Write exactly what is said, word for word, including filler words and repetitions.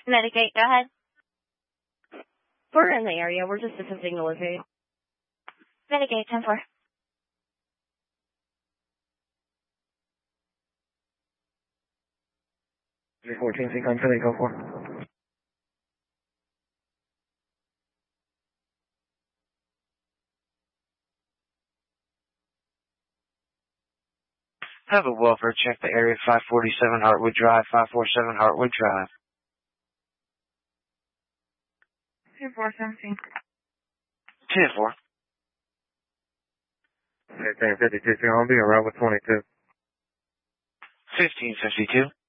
Medicate, go ahead. We're in the area. We're just attempting to locate. Medicate, ten four. three fourteen, sync on Philly, go for. Have a welfare check the area five forty-seven Heartwood Drive, five forty-seven Heartwood Drive. two four seventeen. ten four. fifteen fifty-two, so I'll be around with twenty-two. fifteen fifty-two.